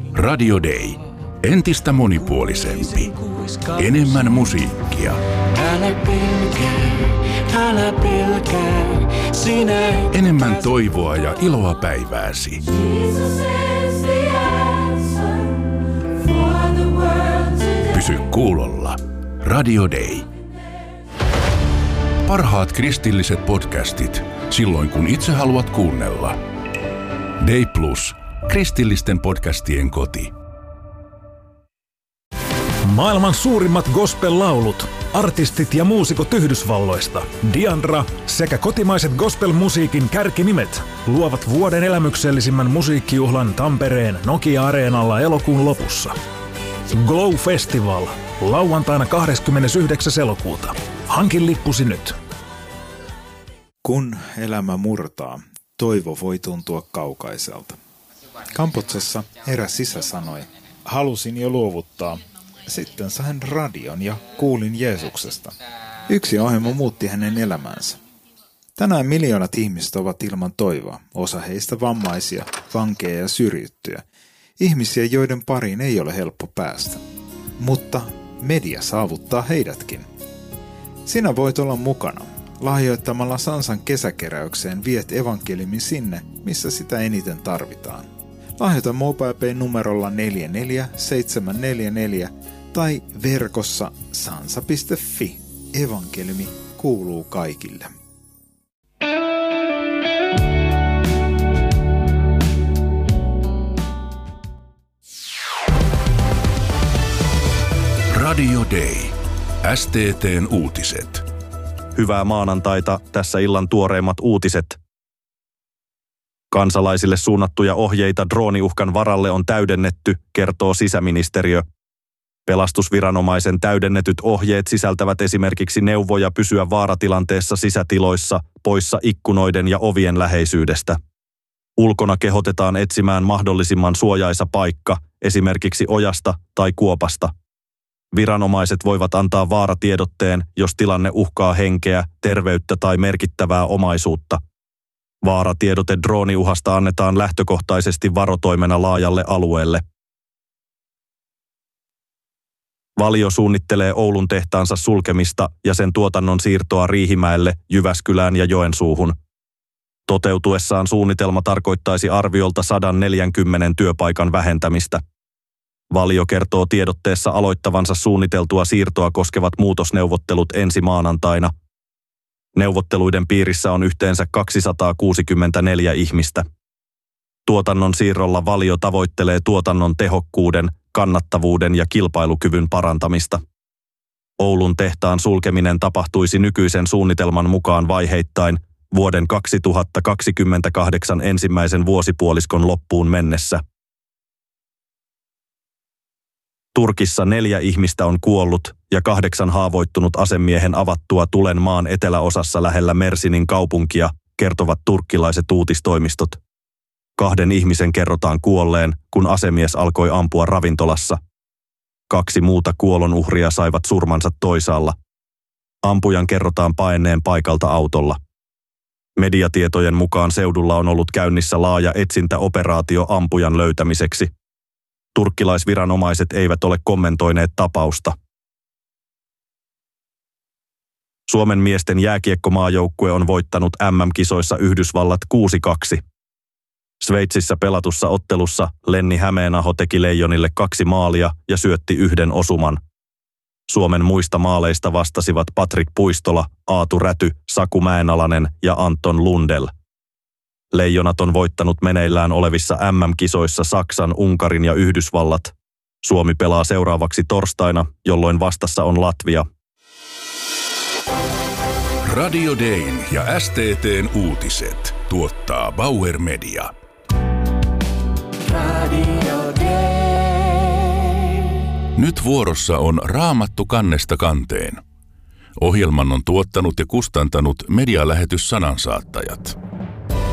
Radio Day. Entistä monipuolisempi. Enemmän musiikkia. Älä pelkää, enemmän toivoa ja iloa päivääsi. Pysy kuulolla. Radio Day. Parhaat kristilliset podcastit silloin kun itse haluat kuunnella. Day Plus. Kristillisten podcastien koti. Maailman suurimmat gospel-laulut, artistit ja muusikot Yhdysvalloista, Diandra sekä kotimaiset gospel-musiikin kärkinimet luovat vuoden elämyksellisimmän musiikkijuhlan Tampereen Nokia-areenalla elokuun lopussa. Glow Festival, lauantaina 29. elokuuta. Hankin lippusi nyt. Kun elämä murtaa, toivo voi tuntua kaukaiselta. Kampuksessa eräs isä sanoi, halusin jo luovuttaa. Sitten sain radion ja kuulin Jeesuksesta. Yksi ohjelma muutti hänen elämänsä. Tänään miljoonat ihmiset ovat ilman toivoa, osa heistä vammaisia, vankeja ja syrjittyjä. Ihmisiä, joiden pariin ei ole helppo päästä. Mutta media saavuttaa heidätkin. Sinä voit olla mukana. Lahjoittamalla Sansan kesäkeräykseen viet evankeliumin sinne, missä sitä eniten tarvitaan. Lahjoita MobilePay numerolla 44744 tai verkossa sansa.fi. Evankeliumi kuuluu kaikille. Radio Day. STT:n uutiset. Hyvää maanantaita, tässä illan tuoreimmat uutiset. Kansalaisille suunnattuja ohjeita drooniuhkan varalle on täydennetty, kertoo sisäministeriö. Pelastusviranomaisen täydennetyt ohjeet sisältävät esimerkiksi neuvoja pysyä vaaratilanteessa sisätiloissa, poissa ikkunoiden ja ovien läheisyydestä. Ulkona kehotetaan etsimään mahdollisimman suojaisa paikka, esimerkiksi ojasta tai kuopasta. Viranomaiset voivat antaa vaaratiedotteen, jos tilanne uhkaa henkeä, terveyttä tai merkittävää omaisuutta. Vaaratiedote drooniuhasta annetaan lähtökohtaisesti varotoimena laajalle alueelle. Valio suunnittelee Oulun tehtaansa sulkemista ja sen tuotannon siirtoa Riihimäelle, Jyväskylään ja Joensuuhun. Toteutuessaan suunnitelma tarkoittaisi arviolta 140 työpaikan vähentämistä. Valio kertoo tiedotteessa aloittavansa suunniteltua siirtoa koskevat muutosneuvottelut ensi maanantaina. Neuvotteluiden piirissä on yhteensä 264 ihmistä. Tuotannon siirrolla Valio tavoittelee tuotannon tehokkuuden, kannattavuuden ja kilpailukyvyn parantamista. Oulun tehtaan sulkeminen tapahtuisi nykyisen suunnitelman mukaan vaiheittain vuoden 2028 ensimmäisen vuosipuoliskon loppuun mennessä. Turkissa 4 ihmistä on kuollut ja 8 haavoittunut asemiehen avattua tulen maan eteläosassa lähellä Mersinin kaupunkia, kertovat turkkilaiset uutistoimistot. 2 ihmisen kerrotaan kuolleen, kun asemies alkoi ampua ravintolassa. 2 muuta kuolonuhria saivat surmansa toisaalla. Ampujan kerrotaan paenneen paikalta autolla. Mediatietojen mukaan seudulla on ollut käynnissä laaja etsintäoperaatio ampujan löytämiseksi. Turkkilaisviranomaiset eivät ole kommentoineet tapausta. Suomen miesten jääkiekkomaajoukkue on voittanut MM-kisoissa Yhdysvallat 6-2. Sveitsissä pelatussa ottelussa Lenni Hämeenaho teki Leijonille 2 maalia ja syötti 1 osuman. Suomen muista maaleista vastasivat Patrik Puistola, Aatu Räty, Saku Mäenalanen ja Anton Lundell. Leijonat on voittanut meneillään olevissa MM-kisoissa Saksan, Unkarin ja Yhdysvallat. Suomi pelaa seuraavaksi torstaina, jolloin vastassa on Latvia. Radio Dayn ja STT:n uutiset tuottaa Bauer Media. Radio Day. Nyt vuorossa on Raamattu kannesta kanteen. Ohjelman on tuottanut ja kustantanut medialähetys Sanansaattajat.